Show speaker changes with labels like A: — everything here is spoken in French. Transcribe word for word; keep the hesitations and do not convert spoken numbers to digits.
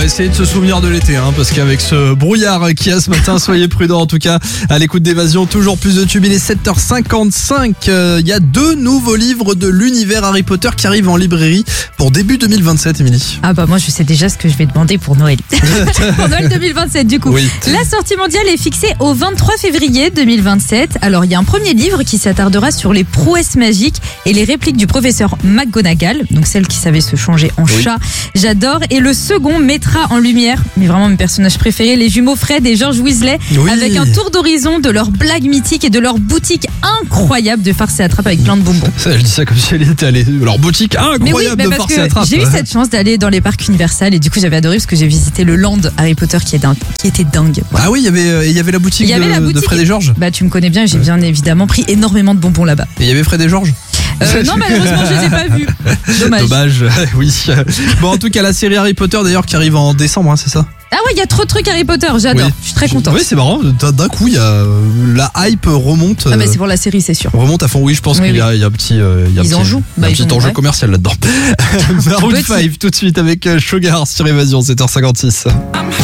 A: va essayer de se souvenir de l'été, hein, parce qu'avec ce brouillard qu'il y a ce matin, soyez prudents en tout cas à l'écoute d'Évasion. Toujours plus de tubes, il est sept heures cinquante-cinq. Il euh, y a deux nouveaux livres de l'univers Harry Potter qui arrivent en librairie pour début deux mille vingt-sept, Émilie.
B: Ah bah moi je sais déjà ce que je vais demander pour Noël. Pour Noël deux mille vingt-sept du coup.
A: Oui.
B: La sortie mondiale est fixée au vingt-trois février deux mille vingt-sept. Alors il y a un premier livre qui s'attardera sur les prouesses magiques et les répliques du professeur McGonagall, donc celle qui savait se changer en
A: Oui.
B: chat. J'adore. Et le second mettra en lumière, mais vraiment mes personnages préférés, les jumeaux Fred et George Weasley,
A: Oui.
B: avec un tour d'horizon de leurs blagues mythiques et de leur boutique incroyable de farce et attrape avec plein de bonbons.
A: Ça, je dis ça comme si elle était allée. Leur boutique incroyable
B: Mais oui, mais
A: de
B: parce
A: farce et
B: que
A: attrape.
B: j'ai eu cette chance d'aller dans les parcs Universal et du coup j'avais adoré parce que j'ai visité le land Harry Potter qui, est dingue, qui était dingue. Voilà.
A: Ah oui, il y avait, euh, il y avait la boutique,
B: Il y avait
A: de,
B: la
A: de
B: boutique.
A: Fred et George.
B: Bah tu me connais bien, j'ai bien évidemment pris énormément de bonbons là-bas.
A: Et il y avait Fred et George.
B: Euh, non malheureusement je les ai pas vus. Dommage.
A: Dommage, oui. Bon, en tout cas, la série Harry Potter d'ailleurs qui arrive en décembre, hein, c'est ça?
B: Ah ouais, il y a trop de trucs Harry Potter, j'adore.
A: Oui.
B: Je suis très contente.
A: Oui, c'est marrant. D'un coup, il y a euh, la hype remonte.
B: Ah bah
A: euh,
B: c'est pour la série, c'est sûr.
A: Remonte à fond. Oui, je pense
B: Oui,
A: qu'il y a, il y a un petit, euh, il y a un
B: Ils en
A: petit,
B: jouent.
A: il y a
B: Bah,
A: un
B: ils
A: petit
B: ont-
A: enjeu
B: ouais.
A: commercial là-dedans. Maroon
B: Petit.
A: cinq tout de suite avec euh, Sugar sur Évasion, sept heures cinquante-six.